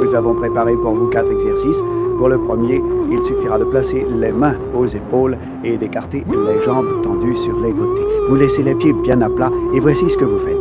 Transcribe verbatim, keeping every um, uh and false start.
Nous avons préparé pour vous quatre exercices. Pour le premier, il suffira de placer les mains aux épaules et d'écarter les jambes tendues sur les côtés. Vous laissez les pieds bien à plat et voici ce que vous faites.